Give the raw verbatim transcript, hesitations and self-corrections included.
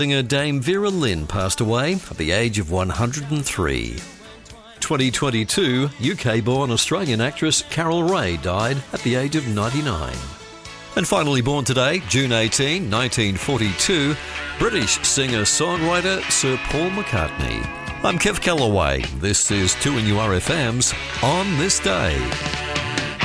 Singer Dame Vera Lynn passed away at the age of one hundred three. twenty twenty-two, U K-born Australian actress Carol Ray died at the age of ninety-nine. And finally born today, June eighteenth, nineteen forty-two, British singer-songwriter Sir Paul McCartney. I'm Kev Callaway. This is two N U R F M's On This Day.